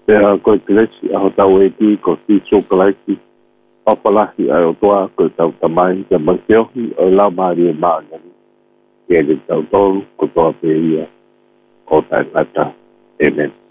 Pea koe te lesi aho tau e ti ko si sokalaiti. Papalahi ai o toa koe tau tamai te mangkeohi o lau maari e maangani. Kia le tau tolu ko toa pe ia o tai ngata. Amen.